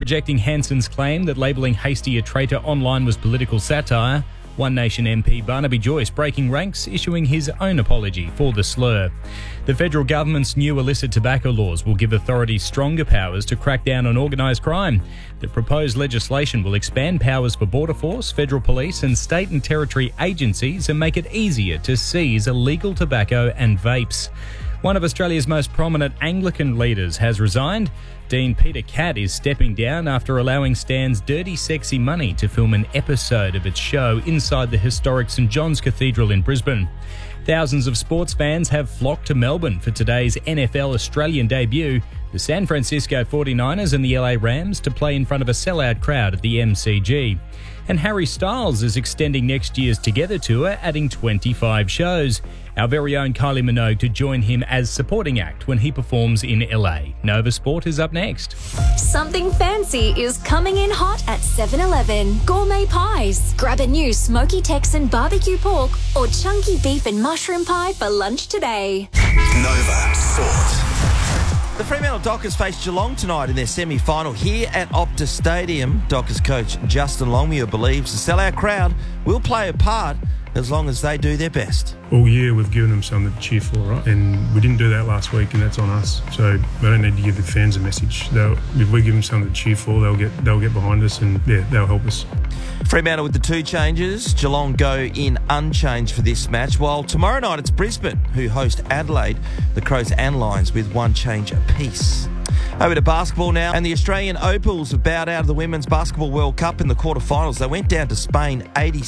rejecting Hanson's claim that labelling Hastie a traitor online was political satire. One Nation MP Barnaby Joyce breaking ranks, issuing his own apology for the slur. The federal government's new illicit tobacco laws will give authorities stronger powers to crack down on organised crime. The proposed legislation will expand powers for Border Force, federal police and state and territory agencies and make it easier to seize illegal tobacco and vapes. One of Australia's most prominent Anglican leaders has resigned. Dean Peter Catt is stepping down after allowing Stan's Dirty Sexy Money to film an episode of its show inside the historic St John's Cathedral in Brisbane. Thousands of sports fans have flocked to Melbourne for today's NFL Australian debut, the San Francisco 49ers and the LA Rams to play in front of a sellout crowd at the MCG. And Harry Styles is extending next year's Together tour, adding 25 shows. Our very own Kylie Minogue to join him as supporting act when he performs in LA. Nova Sport is up next. Something fancy is coming in hot at 7-Eleven. Gourmet pies. Grab a new smoky Texan barbecue pork or chunky beef and mushroom pie for lunch today. Nova Sport. The Fremantle Dockers face Geelong tonight in their semi-final here at Optus Stadium. Dockers coach Justin Longmuir believes the sellout crowd will play a part as long as they do their best. All year we've given them something to cheer for, right? And we didn't do that last week, and that's on us. So we don't need to give the fans a message. If we give them something to cheer for, they'll get behind us, and they'll help us. Fremantle with the two changes. Geelong go in unchanged for this match, while tomorrow night it's Brisbane who host Adelaide. The Crows and Lions with one change apiece. Over to basketball now, and the Australian Opals have bowed out of the Women's Basketball World Cup in the quarterfinals. They went down to Spain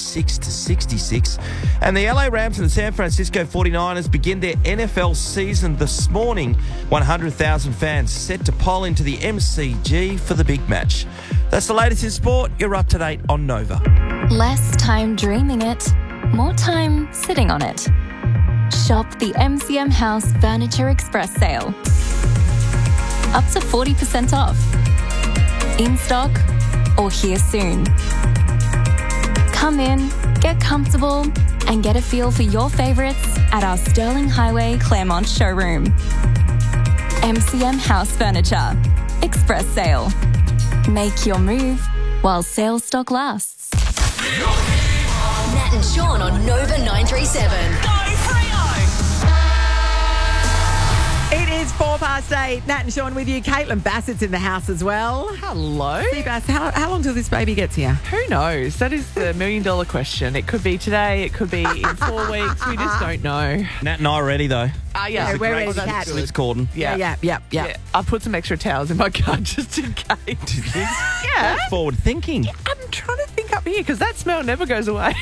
86-66, and the LA Rams and the San Francisco 49ers begin their NFL season this morning. 100,000 fans set to pile into the MCG for the big match. That's the latest in sport. You're up to date on Nova. Less time dreaming it, more time sitting on it. Shop the MCM House Furniture Express sale. Up to 40% off. In stock or here soon. Come in, get comfortable, and get a feel for your favourites at our Sterling Highway Claremont showroom. MCM House Furniture Express sale. Make your move while sales stock lasts. Nat and Sean on Nova 937. It is 8:04. Nat and Sean with you. Caitlin Bassett's in the house as well. Hello. Seabass, how long till this baby gets here? Who knows? That is the $1,000,000 question. It could be today. It could be in 4 weeks. We just don't know. Nat and I are ready, though. Yeah. We're ready, that's Cat. good. Liz Corden. Yeah. I put some extra towels in my car just in case. Yeah. That's forward thinking. I'm trying to think up here because that smell never goes away.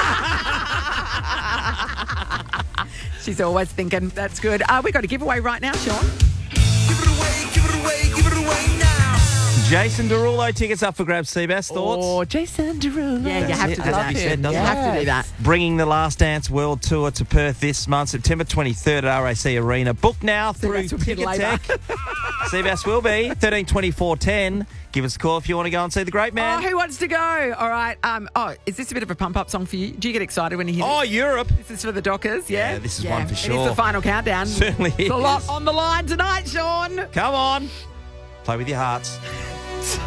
She's always thinking. That's good. We've got a giveaway right now, Sean. Give it away now. Jason Derulo tickets up for grabs. Seabass, thoughts? Oh, Jason Derulo. Yeah, you have to do That's that. what he said, You doesn't have it? to do that. Bringing the Last Dance World Tour to Perth this month, September 23rd at RAC Arena. Book now through Seabass will be later. Ticketek. Seabass will be 13-24-10. Give us a call if you want to go and see the great man. Oh, who wants to go? All right. Is this a bit of a pump-up song for you? Do you get excited when you hear this? Europe. This is for the Dockers, yeah? Yeah, this is one for It sure. is the final countdown. Certainly It's a lot is. on the line tonight, Sean. Come on. Play with your hearts.